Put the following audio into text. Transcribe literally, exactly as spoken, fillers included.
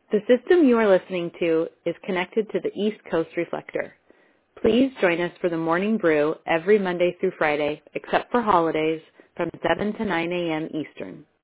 The system you are listening to is connected to the East Coast Reflector. Please join us for the Morning Brew every Monday through Friday, except for holidays, from seven to nine a.m. Eastern.